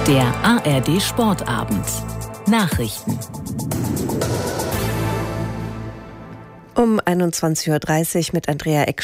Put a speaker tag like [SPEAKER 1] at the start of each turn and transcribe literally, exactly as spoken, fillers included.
[SPEAKER 1] Der A R D Sportabend. Nachrichten.
[SPEAKER 2] Um einundzwanzig Uhr dreißig mit Andrea Eck.